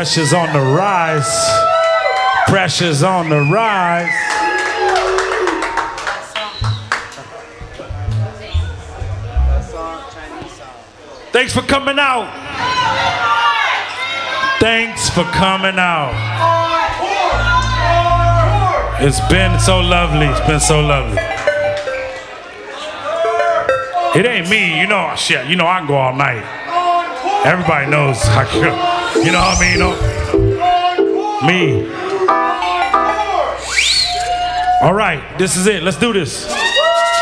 Pressure's on the rise. Pressure's on the rise. Thanks for coming out. Thanks for coming out. It's been so lovely. It's been so lovely. It ain't me, you know. Shit, you know I can go all night. Everybody knows I can. You know what I mean? Me. All right, this is it. Let's do this.